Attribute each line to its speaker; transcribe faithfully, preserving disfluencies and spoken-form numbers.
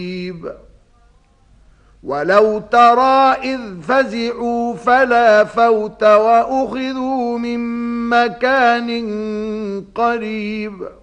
Speaker 1: ولو ترى إذ فزعوا فلا فوت وأخذوا من مكان قريب